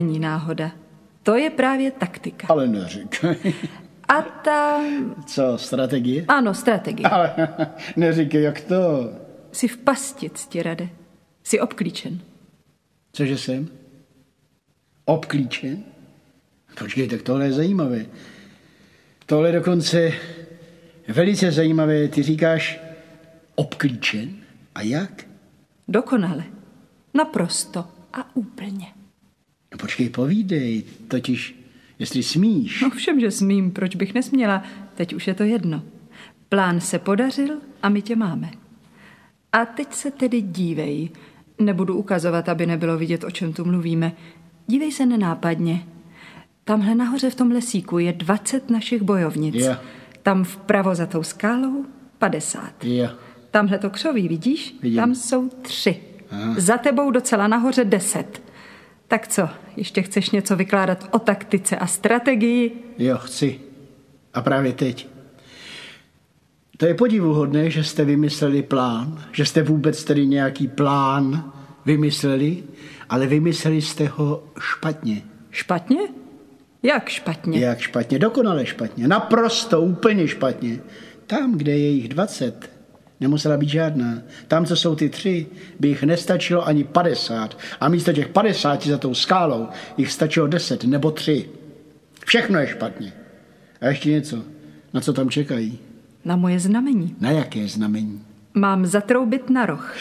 není náhoda. To je právě taktika. Ale neříkej. A ta... Co, strategie? Ano, strategie. Ale neříkej, jak to? Jsi v pasti, Ctirade. Jsi obklíčen. Cože jsem? Obklíčen? Počkej, tak tohle je zajímavé. Tohle je dokonce velice zajímavé. Ty říkáš obklíčen? A jak? Dokonale. Naprosto a úplně. No počkej, povídej. Totiž, jestli smíš. No všem, že smím. Proč bych nesměla? Teď už je to jedno. Plán se podařil a my tě máme. A teď se tedy dívej. Nebudu ukazovat, aby nebylo vidět, o čem tu mluvíme. Dívej se nenápadně. Tamhle nahoře v tom lesíku je 20 našich bojovnic. Yeah. Tam vpravo za tou skálou 50. Yeah. Tamhle to křoví, vidíš? Vidím. Tam jsou 3. Aha. Za tebou docela nahoře 10. Tak co, ještě chceš něco vykládat o taktice a strategii? Jo, chci. A právě teď. To je podivuhodné, že jste vymysleli plán, že jste vůbec tedy nějaký plán vymysleli, ale vymysleli jste ho špatně. Špatně? Jak špatně? Jak špatně? Dokonale špatně. Naprosto, úplně špatně. Tam, kde je jich 20, nemusela být žádná. Tam, co jsou ty 3, by jich nestačilo ani 50. A místo těch 50 za tou skálou jich stačilo 10 nebo 3. Všechno je špatně. A ještě něco. Na co tam čekají? Na moje znamení. Na jaké znamení? Mám zatroubit na roh.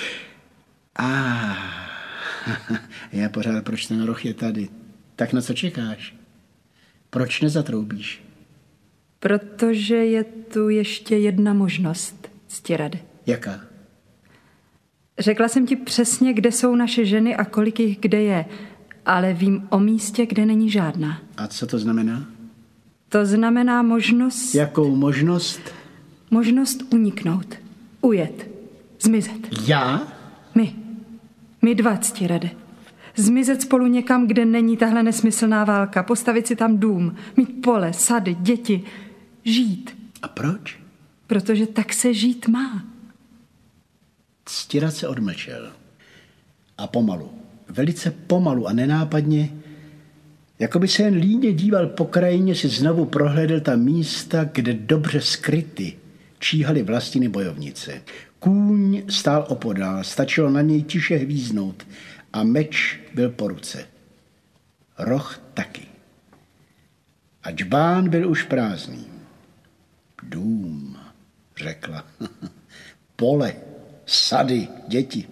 Já pořád, proč ten roh je tady? Tak na co čekáš? Proč nezatroubíš? Protože je tu ještě jedna možnost, Ctirade. Jaká? Řekla jsem ti přesně, kde jsou naše ženy a kolik jich kde je, ale vím o místě, kde není žádná. A co to znamená? To znamená možnost... Jakou možnost? Možnost uniknout, ujet, zmizet. Já? My 2, Ctirade. Zmizet spolu někam, kde není tahle nesmyslná válka, postavit si tam dům, mít pole, sady, děti, žít. A proč? Protože tak se žít má. Ctirad se odmlčel. A pomalu, velice pomalu a nenápadně, jako by se jen líně díval po krajině, si znovu prohlédl ta místa, kde dobře skryty číhaly vlastiny bojovnice. Kůň stál opodál, stačilo na něj tiše hvíznout a meč byl po ruce. Roh taky. A džbán byl už prázdný. Dům, řekla. Pole, sady, děti.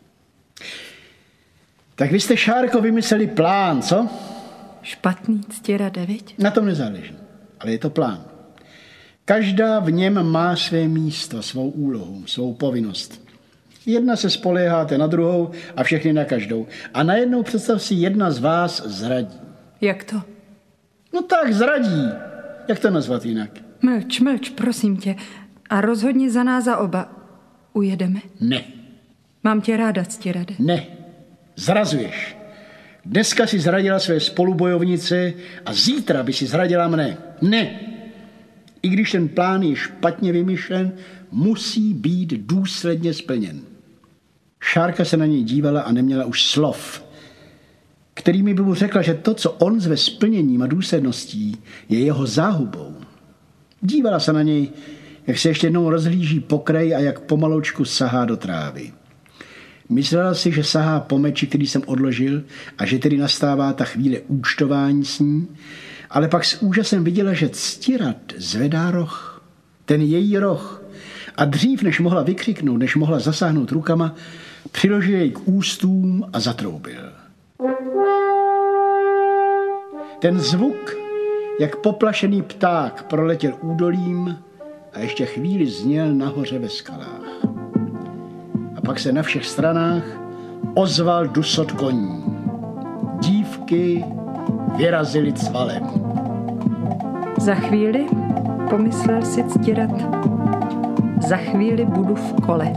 Tak vy jste, Šárko, vymysleli plán, co? Špatný, Ctirade, viď? Na tom nezáleží, ale je to plán. Každá v něm má své místo, svou úlohu, svou povinnost. Jedna se spoléháte na druhou a všechny na každou. A najednou představ si, jedna z vás zradí. Jak to? No tak, zradí. Jak to nazvat jinak? Mlč, prosím tě. A rozhodni za nás za oba. Ujedeme? Ne. Mám tě ráda, Ctirade. Ne. Zrazuješ. Dneska si zradila své spolubojovnice a zítra by si zradila mne. Ne. I když ten plán je špatně vymyšlen, musí být důsledně splněn. Šárka se na něj dívala a neměla už slov, kterými by mu řekla, že to, co on zve splněním a důsledností, je jeho záhubou. Dívala se na něj, jak se ještě jednou rozhlíží po kraji a jak pomaloučku sahá do trávy. Myslela si, že sahá po meči, který jsem odložil, a že tedy nastává ta chvíle účtování s ní, ale pak s úžasem viděla, že Ctirad zvedá roh, ten její roh, a dřív, než mohla vykřiknout, než mohla zasáhnout rukama, přiložil jej k ústům a zatroubil. Ten zvuk, jak poplašený pták, proletěl údolím a ještě chvíli zněl nahoře ve skalách. A pak se na všech stranách ozval dusot koní. Dívky vyrazily cvalem. Za chvíli, pomyslel si Ctirad, za chvíli budu v kole.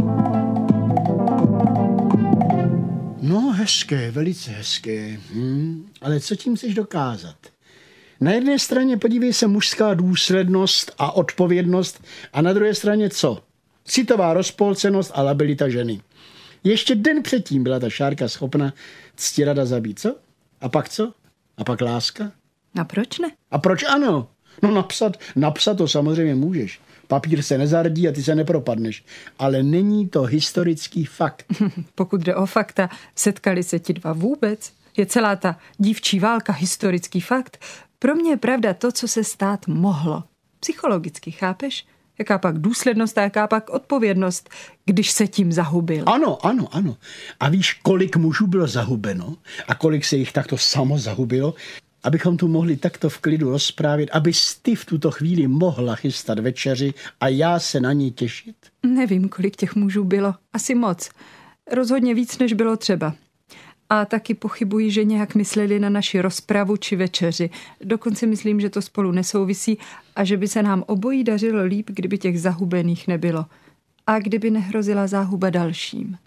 No, hezké, velice hezké. Ale co tím chceš dokázat? Na jedné straně, podívej se, mužská důslednost a odpovědnost, a na druhé straně co? Citová rozpolcenost a labilita ženy. Ještě den předtím byla ta Šárka schopna Ctirada zabít, co? A pak co? A pak láska? A proč ne? A proč ano? No napsat to samozřejmě můžeš. Papír se nezardí a ty se nepropadneš. Ale není to historický fakt. Pokud jde o fakta, setkali se ti dva vůbec? Je celá ta dívčí válka historický fakt? Pro mě je pravda to, co se stát mohlo. Psychologicky, chápeš? Jaká pak důslednost a jaká pak odpovědnost, když se tím zahubil. Ano. A víš, kolik mužů bylo zahubeno a kolik se jich takto samo zahubilo? Abychom tu mohli takto v klidu rozprávět, abys ty v tuto chvíli mohla chystat večeři a já se na ní těšit? Nevím, kolik těch mužů bylo. Asi moc. Rozhodně víc, než bylo třeba. A taky pochybuji, že nějak mysleli na naši rozpravu či večeři. Dokonce myslím, že to spolu nesouvisí a že by se nám obojí dařilo líp, kdyby těch zahubených nebylo. A kdyby nehrozila záhuba dalším.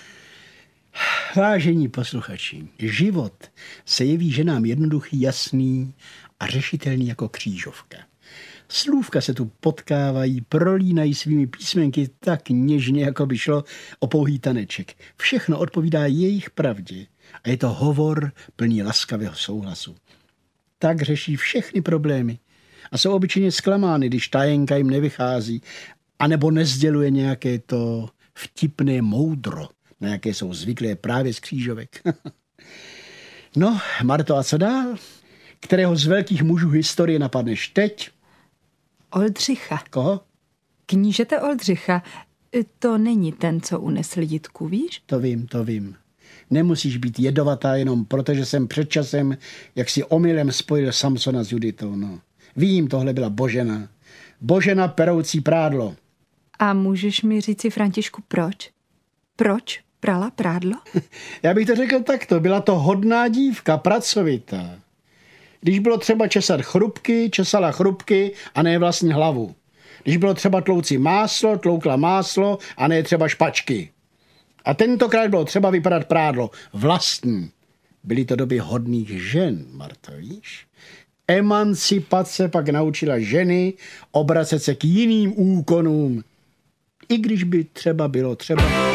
Vážení posluchači, život se jeví ženám jednoduchý, jasný a řešitelný jako křížovka. Slůvka se tu potkávají, prolínají svými písmenky tak něžně, jako by šlo o pouhý taneček. Všechno odpovídá jejich pravdě a je to hovor plný laskavého souhlasu. Tak řeší všechny problémy a jsou obyčejně zklamány, když tajenka jim nevychází, anebo nezděluje nějaké to vtipné moudro, na jaké jsou zvyklé právě z křížovek. No, Marto, a co dál? Kterého z velkých mužů historie napadneš teď? Oldřicha. Koho? Knížete Oldřicha. To není ten, co unesl Jitku, víš? To vím. Nemusíš být jedovatá jenom protože jsem před časem, jak si omylem spojil Samsona s Juditou. No. Vím, tohle byla Božena. Božena peroucí prádlo. A můžeš mi říci, Františku, proč? Proč prala prádlo? Já bych to řekl takto. Byla to hodná dívka, pracovitá. Když bylo třeba česat chrupky, česala chrupky a ne vlastní hlavu. Když bylo třeba tlouci máslo, tloukla máslo a ne třeba špačky. A tentokrát bylo třeba vypadat prádlo vlastní. Byly to doby hodných žen, Marto, víš? Emancipace pak naučila ženy obracet se k jiným úkonům. I když by třeba bylo třeba...